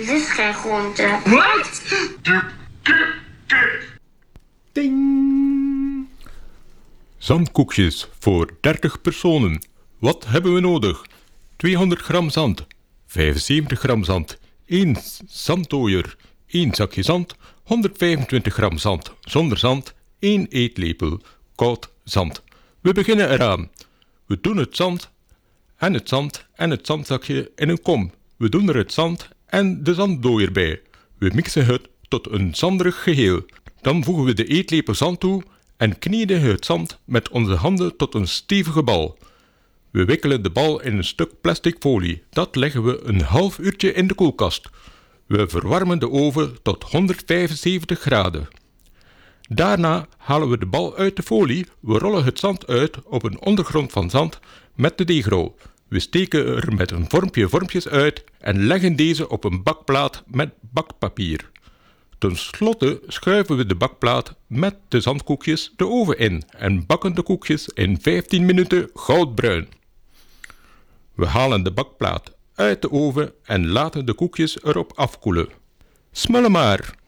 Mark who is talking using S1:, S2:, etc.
S1: Het is geen groente.
S2: Wat? De kip.
S3: Ding! Zandkoekjes voor 30 personen. Wat hebben we nodig? 200 gram zand, 75 gram zand, 1 zanddooier, 1 zakje zand, 125 gram zand zonder zand, 1 eetlepel koud zand. We beginnen eraan. We doen het zand en het zandzakje in een kom. We doen er het zand en de zanddooier bij. We mixen het tot een zanderig geheel. Dan voegen we de eetlepel zand toe en kneden het zand met onze handen tot een stevige bal. We wikkelen de bal in een stuk plastic folie. Dat leggen we een half uurtje in de koelkast. We verwarmen de oven tot 175 graden. Daarna halen we de bal uit de folie. We rollen het zand uit op een ondergrond van zand met de deegrol. We steken er met een vormpje vormpjes uit en leggen deze op een bakplaat met bakpapier. Ten slotte schuiven we de bakplaat met de zandkoekjes de oven in en bakken de koekjes in 15 minuten goudbruin. We halen de bakplaat uit de oven en laten de koekjes erop afkoelen. Smullen maar!